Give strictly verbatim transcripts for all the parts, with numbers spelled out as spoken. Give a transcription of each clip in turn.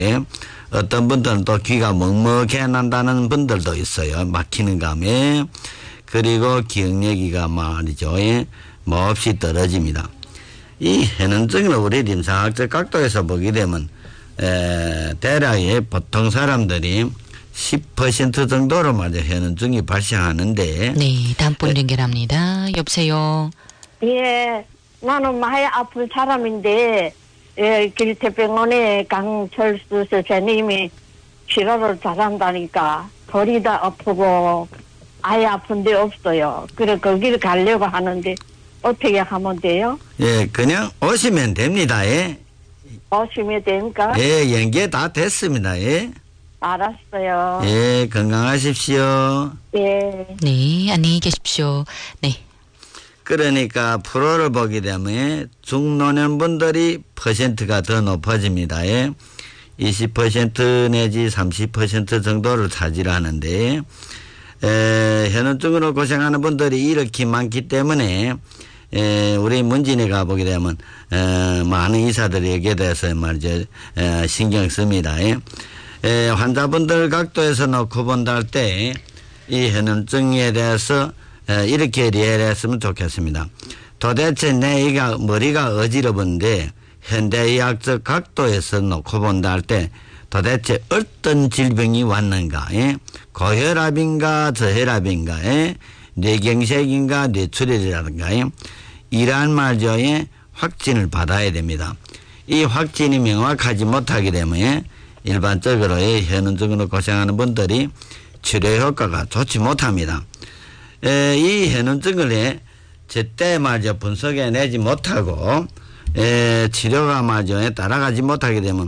어떤 분들은 또 귀가 먹먹해 난다는 분들도 있어요. 막히는 감에. 그리고 기억력이가 말이죠. 몹시 떨어집니다. 이 현원증을 우리 임상학적 각도에서 보게 되면 에, 대략의 보통 사람들이 십 퍼센트 정도로 말이죠. 현원증이 발생하는데. 네, 다음 분 연결합니다. 여보세요. 예, 나는 많이 아픈 사람인데 예, 길태병원에 강철수 선생님이 치료를 잘한다니까 허리 다 아프고 아예 아픈 데 없어요. 그래 거기를 가려고 하는데 어떻게 하면 돼요? 예, 그냥 오시면 됩니다. 예. 오시면 됩니까? 예, 연계 다 됐습니다. 예. 알았어요. 예, 건강하십시오. 예. 네, 안녕히 계십시오. 네. 그러니까 프로를 보게 되면 중노년분들이 퍼센트가 더 높아집니다. 예. 이십 퍼센트 내지 삼십 퍼센트 정도를 차지하는데 에, 현원증으로 고생하는 분들이 이렇게 많기 때문에 에, 우리 문진에 가보게 되면 에, 많은 의사들이 여기에 대해서 말이죠. 에, 신경 씁니다. 예. 에, 환자분들 각도에서 놓고 본다 할 때 이 현원증에 대해서 에, 이렇게 이해를 했으면 좋겠습니다. 도대체 내가 머리가 어지러운데 현대의학적 각도에서 놓고 본다 할 때 도대체 어떤 질병이 왔는가? 예? 고혈압인가 저혈압인가? 예? 뇌경색인가 뇌출혈이라든가? 예? 이러한 말조에 확진을 받아야 됩니다. 이 확진이 명확하지 못하게 되면 일반적으로 현원증으로 고생하는 분들이 치료 효과가 좋지 못합니다. 에, 이 현원증을 제때 말이죠 분석해 내지 못하고 에, 치료가 말이죠 따라가지 못하게 되면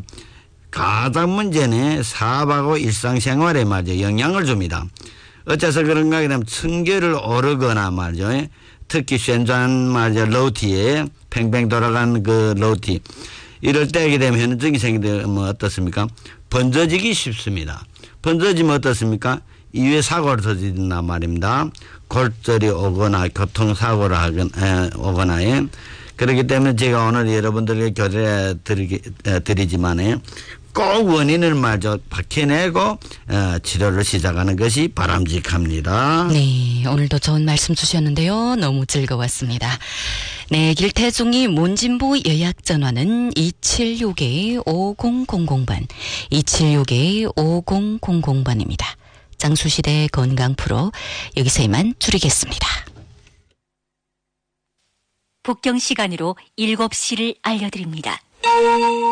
가장 문제는 사업하고 일상생활에 말이죠 영향을 줍니다. 어째서 그런가 하면 청결을 오르거나 말이죠 특히旋转말이죠 로티에 팽팽 돌아가는 그 로티 이럴 때게 되면 현원증이 생기면 어떻습니까? 번져지기 쉽습니다. 번져지면 어떻습니까? 이외 사고를 터진단 말입니다. 골절이 오거나 교통사고를 하거나, 에, 오거나, 에. 그렇기 때문에 제가 오늘 여러분들에게 교대해 드리기, 에, 드리지만, 꼭 원인을 마저 밝혀내고, 에, 치료를 시작하는 것이 바람직합니다. 네, 오늘도 좋은 말씀 주셨는데요. 너무 즐거웠습니다. 네, 길태중이 문진부 예약전화는 이칠육 오공공공 번, 이칠육 오공공공 번입니다. 장수시대 건강 프로 여기서 이만 줄이겠습니다. 북경 시간으로 일곱 시를 알려드립니다.